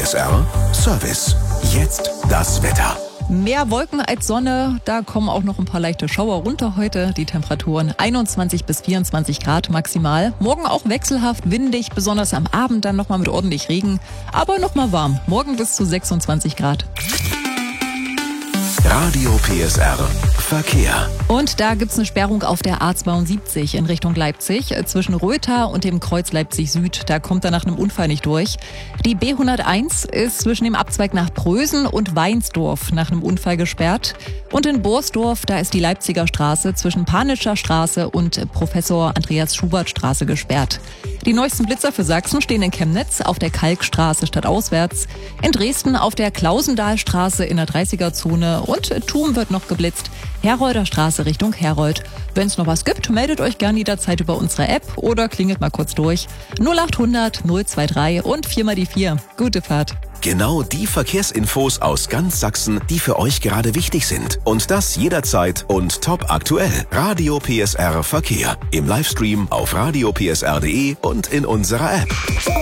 PSR Service. Jetzt das Wetter. Mehr Wolken als Sonne, da kommen auch noch ein paar leichte Schauer runter heute. Die Temperaturen 21 bis 24 Grad maximal. Morgen auch wechselhaft, windig, besonders am Abend dann nochmal mit ordentlich Regen. Aber nochmal warm, morgen bis zu 26 Grad. Radio PSR Verkehr. Und da gibt's eine Sperrung auf der A72 in Richtung Leipzig zwischen Rötha und dem Kreuz Leipzig Süd. Da kommt er nach einem Unfall nicht durch. Die B101 ist zwischen dem Abzweig nach Prösen und Weinsdorf nach einem Unfall gesperrt. Und in Borsdorf, da ist die Leipziger Straße zwischen Panitscher Straße und Professor Andreas Schubert Straße gesperrt. Die neuesten Blitzer für Sachsen stehen in Chemnitz auf der Kalkstraße stadtauswärts, in Dresden auf der Klausendahlstraße in der 30er-Zone und Thum wird noch geblitzt, Herolder Straße Richtung Herold. Wenn es noch was gibt, meldet euch gerne jederzeit über unsere App oder klingelt mal kurz durch. 0800 023 und 4 die 4. Gute Fahrt. Genau die Verkehrsinfos aus ganz Sachsen, die für euch gerade wichtig sind. Und das jederzeit und top aktuell. Radio PSR Verkehr. Im Livestream auf radiopsr.de und in unserer App.